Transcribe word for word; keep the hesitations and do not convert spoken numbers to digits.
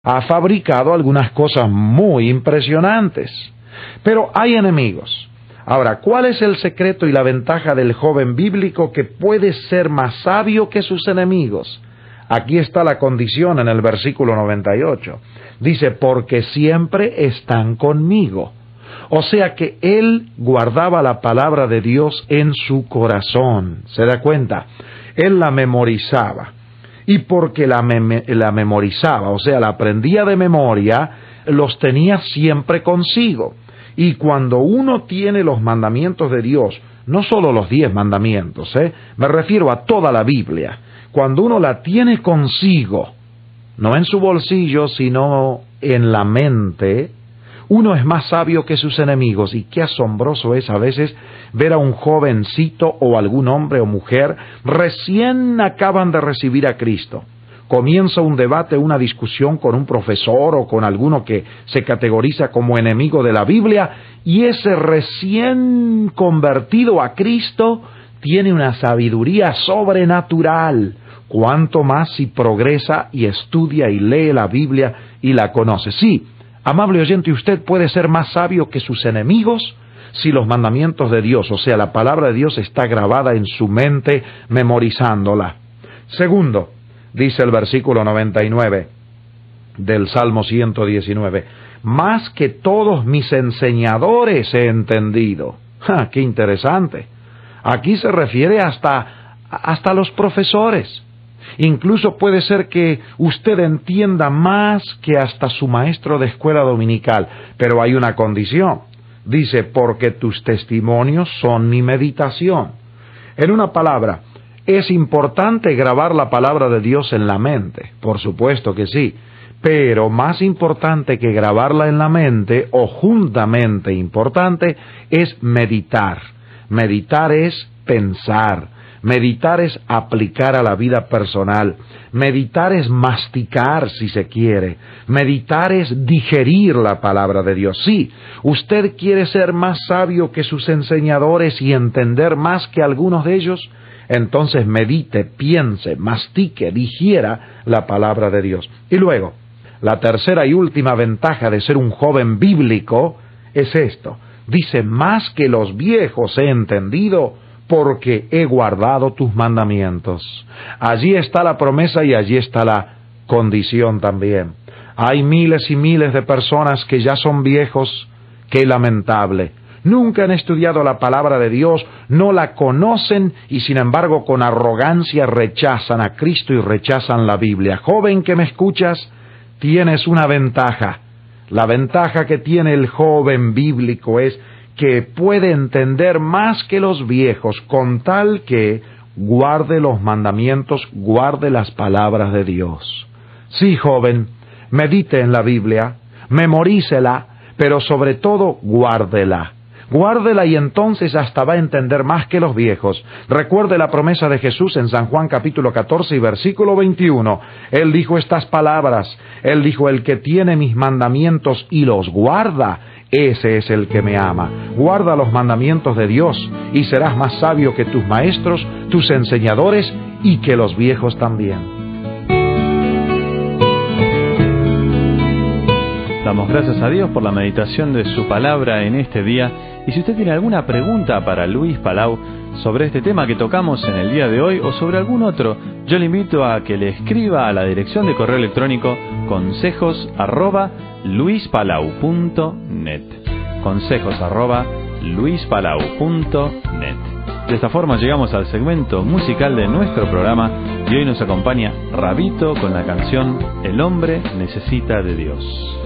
ha fabricado algunas cosas muy impresionantes. Pero hay enemigos. Ahora, ¿cuál es el secreto y la ventaja del joven bíblico que puede ser más sabio que sus enemigos? Aquí está la condición en el versículo noventa y ocho. Dice, porque siempre están conmigo. O sea que él guardaba la palabra de Dios en su corazón. ¿Se da cuenta? Él la memorizaba. Y porque la, mem la memorizaba, o sea, la aprendía de memoria, los tenía siempre consigo. Y cuando uno tiene los mandamientos de Dios, no solo los diez mandamientos, ¿eh? me refiero a toda la Biblia, cuando uno la tiene consigo, no en su bolsillo, sino en la mente, uno es más sabio que sus enemigos. Y qué asombroso es a veces ver a un jovencito o algún hombre o mujer recién acaban de recibir a Cristo. Comienza un debate, una discusión con un profesor o con alguno que se categoriza como enemigo de la Biblia, y ese recién convertido a Cristo tiene una sabiduría sobrenatural. Cuanto más si progresa y estudia y lee la Biblia y la conoce. Sí, amable oyente, usted puede ser más sabio que sus enemigos si los mandamientos de Dios, o sea, la palabra de Dios está grabada en su mente, memorizándola. Segundo, dice el versículo noventa y nueve del Salmo ciento diecinueve, más que todos mis enseñadores he entendido. ¡Ja, qué interesante! Aquí se refiere hasta, hasta los profesores. Incluso puede ser que usted entienda más que hasta su maestro de escuela dominical, pero hay una condición. Dice, porque tus testimonios son mi meditación. En una palabra, ¿es importante grabar la palabra de Dios en la mente? Por supuesto que sí, pero más importante que grabarla en la mente, o juntamente importante, es meditar. Meditar es pensar. Meditar es aplicar a la vida personal. Meditar es masticar, si se quiere. Meditar es digerir la palabra de Dios. Sí, usted quiere ser más sabio que sus enseñadores y entender más que algunos de ellos, entonces medite, piense, mastique, digiera la palabra de Dios. Y luego, la tercera y última ventaja de ser un joven bíblico es esto. Dice, más que los viejos he entendido, porque he guardado tus mandamientos. Allí está la promesa y allí está la condición también. Hay miles y miles de personas que ya son viejos, qué lamentable. Nunca han estudiado la palabra de Dios, no la conocen y sin embargo con arrogancia rechazan a Cristo y rechazan la Biblia. Joven que me escuchas, tienes una ventaja. La ventaja que tiene el joven bíblico es que puede entender más que los viejos, con tal que guarde los mandamientos, guarde las palabras de Dios. Sí, joven, medite en la Biblia, memorícela, pero sobre todo guárdela. Guárdela y entonces hasta va a entender más que los viejos. Recuerde la promesa de Jesús en San Juan capítulo catorce y versículo veintiuno. Él dijo estas palabras, Él dijo, el que tiene mis mandamientos y los guarda, ese es el que me ama. Guarda los mandamientos de Dios y serás más sabio que tus maestros, tus enseñadores y que los viejos también. Damos gracias a Dios por la meditación de su palabra en este día. Y si usted tiene alguna pregunta para Luis Palau sobre este tema que tocamos en el día de hoy o sobre algún otro, yo le invito a que le escriba a la dirección de correo electrónico consejos arroba luispalau punto net. Consejos arroba luispalau punto net. De esta forma llegamos al segmento musical de nuestro programa y hoy nos acompaña Rabito con la canción El hombre necesita de Dios.